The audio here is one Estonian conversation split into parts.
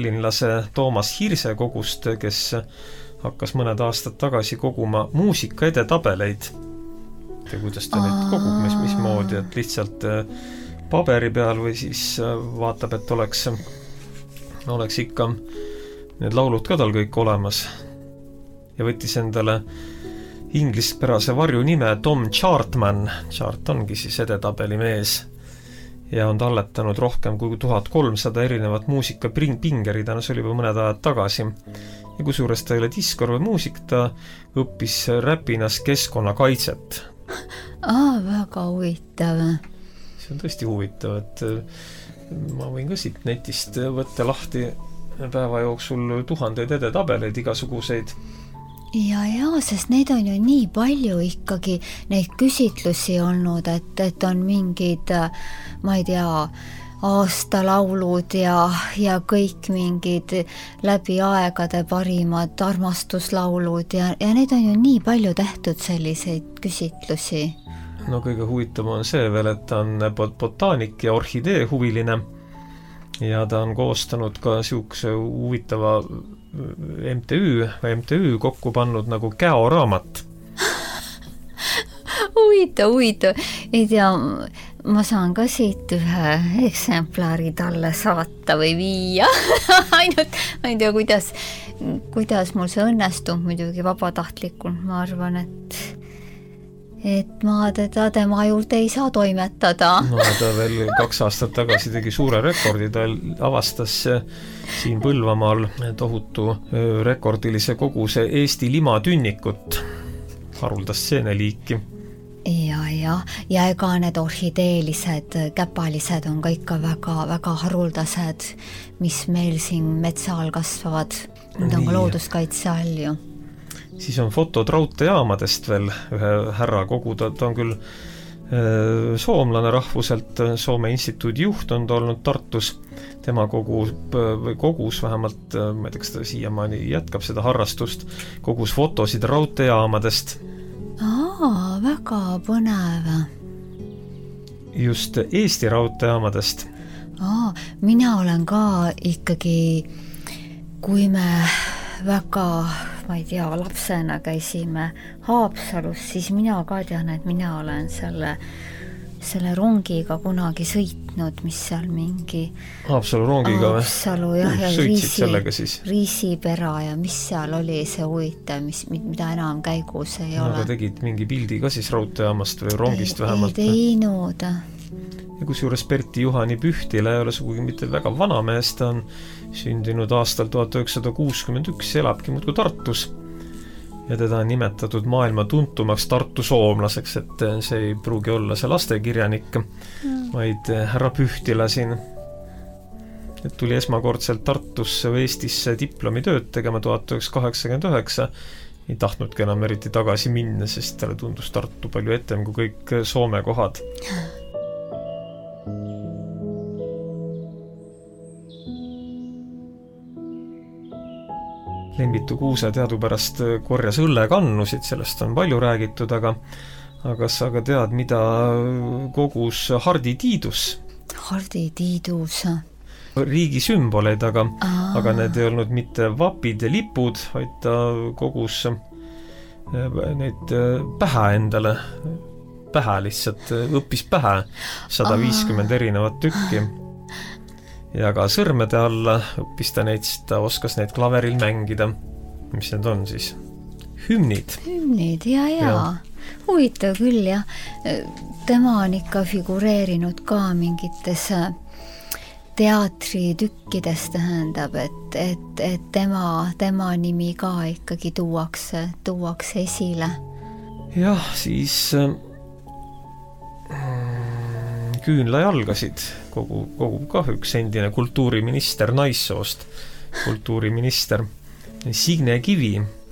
tallinlase Toomas Hirse kogust, kes hakkas mõned aastad tagasi koguma muusika edetabeleid. Ja kuidas ta neid kogub, mismoodi, et lihtsalt paberi peal või siis vaatab, et oleks ikka need laulud ka tal kõik olemas. Ja võttis endale inglispäärase varju nime Tom Chartman. Chart ongi siis edetabeli mees. Ja on talletanud rohkem kui 1300 erinevat muusikapingeri, täna see oli juba mõned ajad tagasi. Ja kusjuures ta ei ole diskor või muusik, ta õppis räpinas keskkonnakaitset. Väga huvitav. See on tõesti huvitav, et ma võin ka siit netist võtta lahti päeva jooksul 1000 edetabeleid igasuguseid. Ja, sest neid on ju nii palju ikkagi neid küsitlusi olnud, et on mingid, ma ei tea, aastalaulud ja kõik mingid läbi aegade parimad armastuslaulud ja neid on ju nii palju tehtud selliseid küsitlusi. No kõige huvitav on see veel, et ta on botaanik ja orhidee huviline ja ta on koostanud ka siukse huvitava MTÜ kokku pannud nagu käoraamat. Huvitav. Ei tea, ma saan ka siit ühe eksemplari talle saata või viia. Ainult, ma ei tea, kuidas mul see õnnestub muidugi vabatahtlikult. Ma arvan, et ma teda tema juurde ei saa toimetada. No ta veel 2 aastat tagasi tegi suure rekordi, ta avastas siin Põlvamaal tohutu rekordilise koguse Eesti limatünnikut, haruldast seeneliiki. Ja ega need orhideelised, käpalised on ka ikka väga haruldased, mis meil siin metsa all kasvavad. Need on ka looduskaitse all ju. Siis on fotod raudteejaamadest veel ühe härra koguda, ta on küll soomlane rahvuselt, Soome instituudi juht on ta olnud Tartus, tema kogus vähemalt, ma ei tea, kas ta siiamaani jätkab seda harrastust, kogus fotosid raudteejaamadest. Väga põnev. Just Eesti raudteejaamadest. Mina olen ka ikkagi, kui me väga, ma ei tea, lapsena käisime Haapsalus, siis mina ka tean, et mina olen selle rongiga kunagi sõitnud, mis seal mingi Haapsalu rongiga või? Haapsalu, jah, ja Riisipera ja mis seal oli see huvitav, mida enam käigus ei ole. Aga tegid mingi pildi ka siis raudteejaamast või rongist vähemalt? Ei teinud. Ja kusjuures Pertti Juhani Pühtila ei ole sugugi mitte väga vana mees, ta on sündinud aastal 1961, elabki muudkui Tartus ja teda on nimetatud maailma tuntumaks Tartu soomlaseks, et see ei pruugi olla see lastekirjanik, vaid härra Pühtila siin. Et tuli esmakordselt Tartusse või Eestisse diplomitööd tegema 1989, ei tahtnudki enam eriti tagasi minna, sest talle tundus Tartu palju etem kui kõik Soome kohad. Lembitu Kuuse teadupärast korjas õllekannusid, sellest on palju räägitud, aga sa ka tead, mida kogus Hardi Tiidus? Hardi Tiidus? Riigi sümboleid, aga need ei olnud mitte vapid ja lipud, vaid ta kogus neid pähe endale, lihtsalt õppis pähe 150 erinevat tükki. Ja ka sõrmede alla õppis ta neid, ta oskas neid klaveril mängida. Mis need on siis? Hümnid. Hümnid, ja. Huvitav küll, jah. Tema on ikka figureerinud ka mingites teatritükkides, tähendab, et tema nimi ka ikkagi tuuakse esile. Jah, siis küünlajalgasid kogu ka üks endine kultuuriminister naissoost, kultuuriminister Signe Kivi.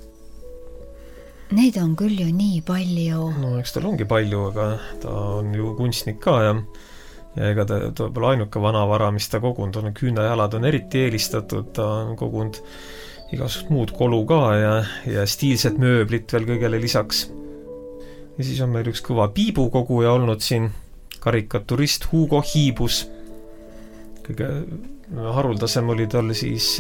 Neid on küll ju nii palju. No eks tal ongi palju, aga ta on ju kunstnik ka ja ega ta pole ainuke vanavara, mis ta kogunud on. Küünlajalad on eriti eelistatud, ta on kogunud igasugust muud kolu ka ja stiilset mööblit veel kõigele lisaks. Ja siis on meil üks kõva piibukoguja olnud siin, karikaturist Hugo Hiibus. Kõige haruldasem oli tal siis